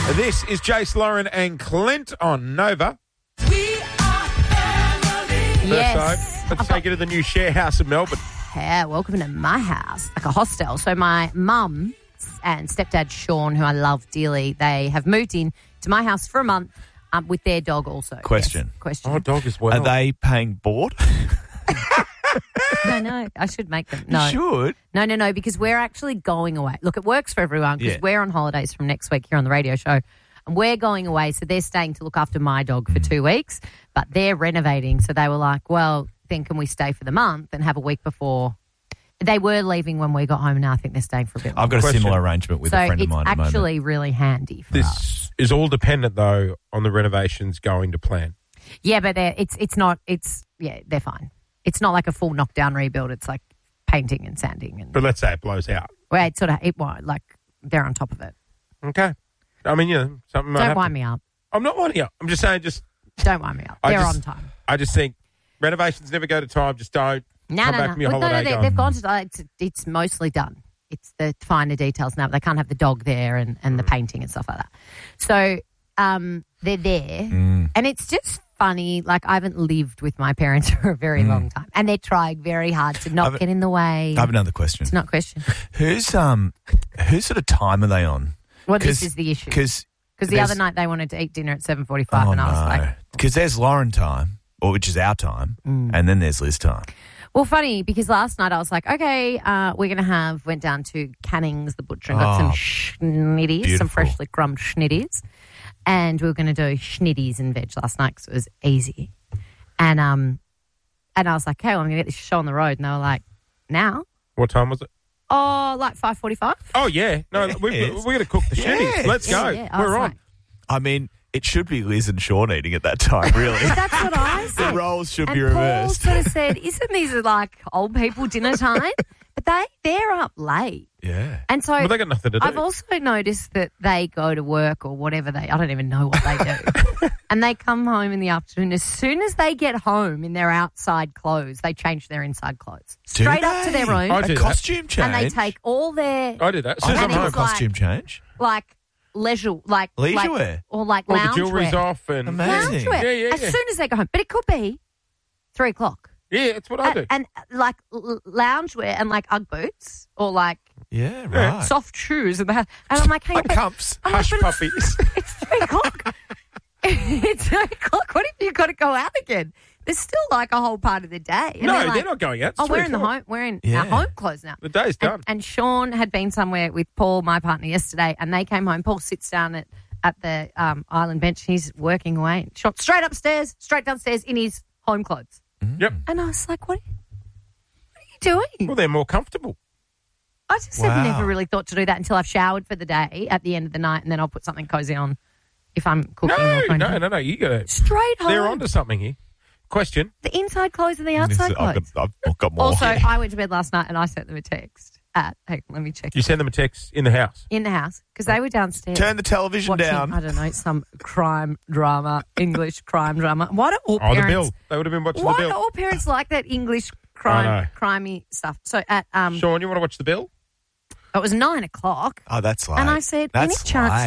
This is Jace, Lauren and Clint on Nova. Yes. So, let's take you to the new share house in Melbourne. Yeah, welcome to my house, like a hostel. So my mum and stepdad Sean, who I love dearly, they have moved in to my house for a month with their dog also. Question. Yes, question. Oh, dog as well. Are they paying board? No. I should make them. No. You should. No, because we're actually going away. Look, it works for everyone because Yeah. we're on holidays from next week here on the radio show. And we're going away, so they're staying to look after my dog for 2 weeks, but they're renovating. So they were like, well, then can we stay for the month and have a week before? They were leaving when we got home, and now I think they're staying for a bit I've longer. got a Question. similar arrangement with a friend of mine So at the it's moment. actually really handy for us. This is all dependent, though, on the renovations going to plan. Yeah, but they're fine. It's not like a full knockdown rebuild. It's like painting and sanding. And But let's say it blows out. well, it won't, like they're on top of it. Okay. I mean, something might Don't happen. wind me up. I'm not winding up. I'm just saying, Don't wind me up. I They're just- on time. I just think renovations never go to time. Just don't come back from your holiday They've gone to. It's mostly done. It's the finer details now. But they can't have the dog there and the painting and stuff like that. So they're there, and it's just funny. Like I haven't lived with my parents for a very long time, and they're trying very hard to not get in the way. I have another question. It's not a question. Whose sort of time are they on? Well, this is the issue. Because the other night they wanted to eat dinner at 7:45, and I was like, because there's Lauren time, which is our time, and then there's Liz time. well, funny because last night I was like, okay, went down to Canning's the butcher and got some schnitties, beautiful. some freshly crumbed schnitties, and we were going to do schnitties and veg last night because it was easy, and I was like, okay, well, I'm going to get this show on the road, and they were like, now? What time was it? Oh, like 5:45. Oh, yeah. No, we're going to cook the shitties. Yes. Let's go. Yeah, I We're was on. like, I mean, it should be Liz and Sean eating at that time, really. that's what I said. The roles should and be Paul reversed. sort of said, isn't these like old people dinner time? But they're up late. Yeah. And so Well, they got nothing to do. I've also noticed that they go to work or whatever I don't even know what they do. And they come home in the afternoon. As soon as they get home in their outside clothes, they change their inside clothes. Do Straight up to they? their room. I do A that. costume change. And they take all their I do that. As soon as I I'm and don't know a home. it's like- costume change. like leisure Leisure like, wear. or like All the lounge jewelry's wear. off. And Amazing. Loungewear. Yeah. As soon as they go home. But it could be 3:00. Yeah, that's what I do. And like loungewear and like Ugg boots or like Yeah, right. soft shoes and I'm like, hey, Like but- cups. I'm like, Hush but puppies. It's 3:00. It's 3:00. What if you've got to go out again? There's still like a whole part of the day. And No, like, they're not going out. It's Oh, we're 3 in the o'clock. home. We're in Yeah. our home clothes now. The day's done. And Sean had been somewhere with Paul, my partner, yesterday, and they came home. Paul sits down at the island bench. He's working away. Shot straight upstairs, straight downstairs in his home clothes. Yep. And I was like, what are you doing? Well, they're more comfortable. I just Wow. have never really thought to do that until I've showered for the day at the end of the night, and then I'll put something cozy on if I'm cooking. or trying to- No. You got to. Straight home. They're onto something here. Question. The inside clothes and the outside clothes. I've got more. Also, I went to bed last night and I sent them a text hang on, let me check. You send them a text in the house. In the house, because they were downstairs. Turn the television watching, down. I don't know, some crime drama, English crime drama. Why do all Oh, the parents... bill. They would have been watching Why the do bill. all parents like that English I know. crimey stuff? So at Sean, you want to watch the bill? it was 9:00, Oh, that's late. and I said, that's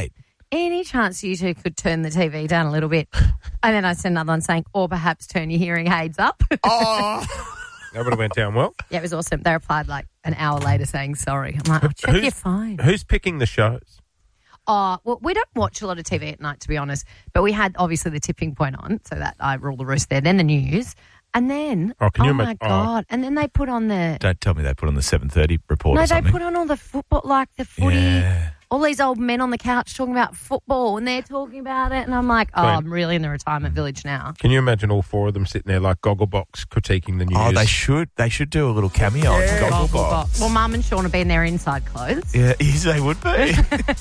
any chance you two could turn the TV down a little bit? And then I sent another one saying, or perhaps turn your hearing aids up. Oh, That would have went down well. Yeah, it was awesome. They replied like an hour later saying sorry. I'm like, oh, check your phone. Who's picking the shows? Oh, well, we don't watch a lot of TV at night, to be honest. But we had obviously the Tipping Point on, so that I rule the roost there. Then the news, and then Can you my imagine? god! And then they put on the don't tell me they put on the 7:30 report no, or they something. put on all the football, like the footy. Yeah. All these old men on the couch talking about football, and they're talking about it, and I'm like, oh, Queen. I'm really in the retirement village now. Can you imagine all four of them sitting there like Gogglebox critiquing the news? Oh, they should. They should do a little cameo on Gogglebox. Well, Mum and Sean have been there inside clothes. Yeah, yes, they would be.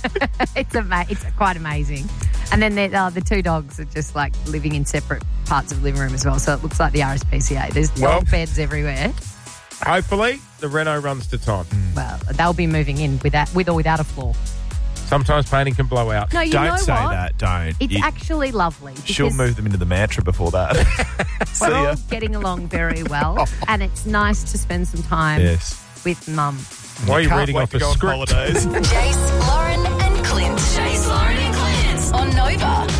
It's quite amazing. And then the two dogs are just like living in separate parts of the living room as well. So it looks like the RSPCA. There's Well- dog beds everywhere. Hopefully, the Renault runs to time. Well, they'll be moving in with or without a floor. Sometimes painting can blow out. No, you Don't know say what? that. Don't. It's actually lovely. She'll because move them into the mantra before that. See We're all ya. getting along very well, and it's nice to spend some time Yes. with Mum. Why are you Can't reading wait off to a go on script? holidays. Jace, Lauren, and Clint. Jace, Lauren, and Clint. over.